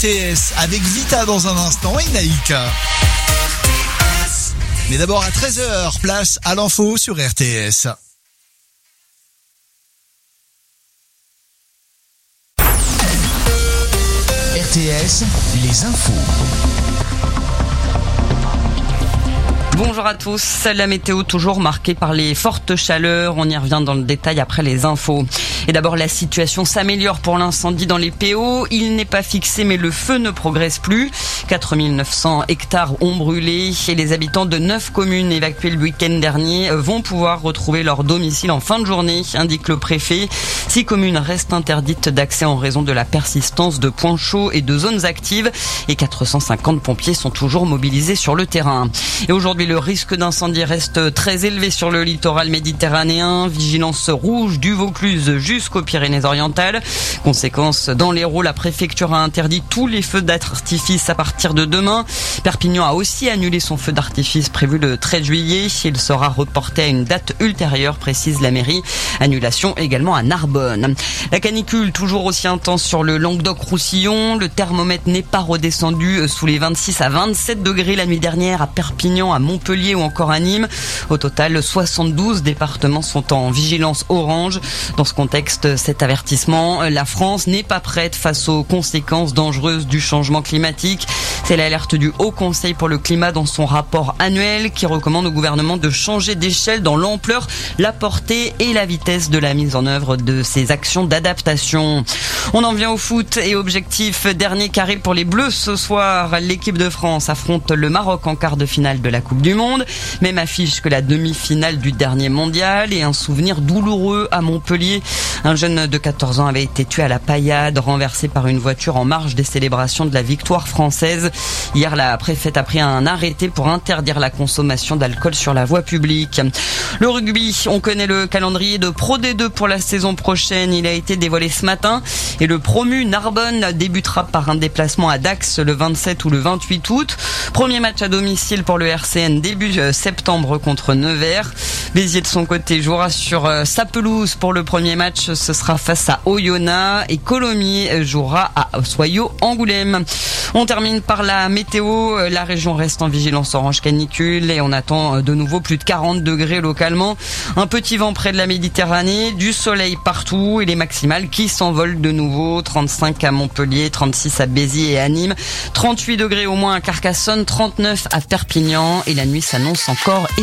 RTS avec Vita dans un instant et Naïka. Mais d'abord à 13h, place à l'info sur RTS. RTS, les infos. Bonjour à tous, la météo toujours marquée par les fortes chaleurs, on y revient dans le détail après les infos. Et d'abord la situation s'améliore pour l'incendie dans les PO, il n'est pas fixé mais le feu ne progresse plus. 4900 hectares ont brûlé et les habitants de 9 communes évacuées le week-end dernier vont pouvoir retrouver leur domicile en fin de journée, indique le préfet. 6 communes restent interdites d'accès en raison de la persistance de points chauds et de zones actives et 450 pompiers sont toujours mobilisés sur le terrain. Et aujourd'hui, le risque d'incendie reste très élevé sur le littoral méditerranéen. Vigilance rouge du Vaucluse jusqu'aux Pyrénées-Orientales. Conséquence, dans l'Hérault, la préfecture a interdit tous les feux d'artifice à partir de demain. Perpignan a aussi annulé son feu d'artifice prévu le 13 juillet. Il sera reporté à une date ultérieure, précise la mairie. Annulation également à Narbonne. La canicule toujours aussi intense sur le Languedoc-Roussillon. Le thermomètre n'est pas redescendu sous les 26 à 27 degrés la nuit dernière à Perpignan, à Montpellier ou encore à Nîmes. Au total, 72 départements sont en vigilance orange. Dans ce contexte, cet avertissement, la France n'est pas prête face aux conséquences dangereuses du changement climatique. C'est l'alerte du Haut Conseil pour le climat dans son rapport annuel qui recommande au gouvernement de changer d'échelle dans l'ampleur, la portée et la vitesse de la mise en œuvre de ces actions d'adaptation. On en vient au foot et objectif dernier carré pour les Bleus ce soir. L'équipe de France affronte le Maroc en quart de finale de la Coupe du Monde. Même affiche que la demi-finale du dernier mondial et un souvenir douloureux à Montpellier. Un jeune de 14 ans avait été tué à la paillade, renversé par une voiture en marge des célébrations de la victoire française. Hier, la préfète a pris un arrêté pour interdire la consommation d'alcool sur la voie publique. Le rugby, on connaît le calendrier de Pro D2 pour la saison prochaine. Il a été dévoilé ce matin et le promu Narbonne débutera par un déplacement à Dax le 27 ou le 28 août. Premier match à domicile pour le RCN début septembre contre Nevers. Béziers de son côté jouera sur sa pelouse pour le premier match. Ce sera face à Oyonnax et Colomiers jouera à Soyaux-Angoulême. On termine par la météo. La région reste en vigilance orange canicule et on attend de nouveau plus de 40 degrés localement. Un petit vent près de la Méditerranée, du soleil partout et les maximales qui s'envolent de nouveau. 35 à Montpellier, 36 à Béziers et à Nîmes, 38 degrés au moins à Carcassonne, 39 à Perpignan et la nuit s'annonce encore